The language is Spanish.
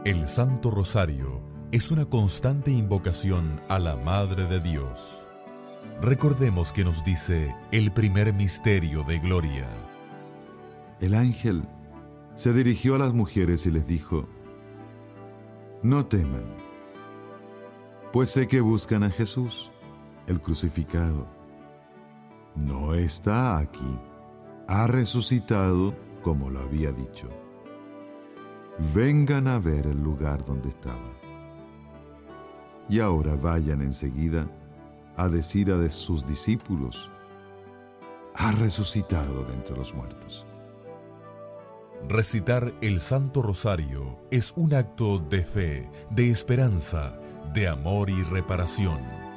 El Santo Rosario es una constante invocación a la Madre de Dios. Recordemos que nos dice el primer misterio de gloria. El ángel se dirigió a las mujeres y les dijo: No teman, pues sé que buscan a Jesús, el crucificado. No está aquí, ha resucitado como lo había dicho. Vengan a ver el lugar donde estaba. Y ahora vayan enseguida a decir a sus discípulos: ha resucitado de entre los muertos. Recitar el Santo Rosario es un acto de fe, de esperanza, de amor y reparación.